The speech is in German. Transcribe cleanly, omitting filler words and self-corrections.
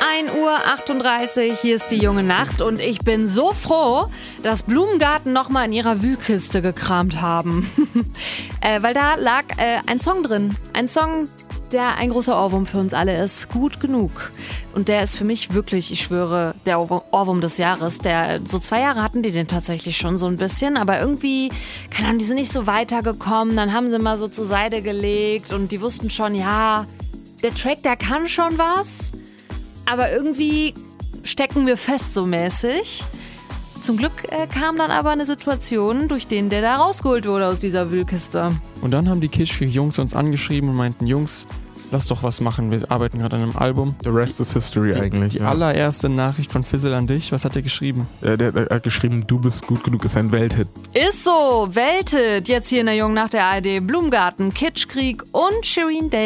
1:38 Uhr, hier ist die junge Nacht und ich bin so froh, dass Blumengarten nochmal in ihrer Wühlkiste gekramt haben. Weil da lag ein Song drin. Ein Song, der ein großer Ohrwurm für uns alle ist. Gut genug. Und der ist für mich wirklich, ich schwöre, der Ohrwurm des Jahres. So 2 Jahre hatten die den tatsächlich schon so ein bisschen, aber irgendwie, keine Ahnung, die sind nicht so weitergekommen. Dann haben sie mal so zur Seite gelegt und die wussten schon, ja, der Track, der kann schon was, aber irgendwie stecken wir fest so mäßig. Zum Glück kam dann aber eine Situation, durch den der da rausgeholt wurde aus dieser Wühlkiste. Und dann haben die Kitschkrieg-Jungs uns angeschrieben und meinten, Jungs, lass doch was machen, wir arbeiten gerade an einem Album. The rest is history eigentlich. Die allererste Nachricht von Fizzle an dich, was hat er geschrieben? Der hat geschrieben, du bist gut genug, ist ein Welthit. Ist so, Welthit, jetzt hier in der jungen Nacht der ARD, Blumengarten, Kitschkrieg und Shirin David.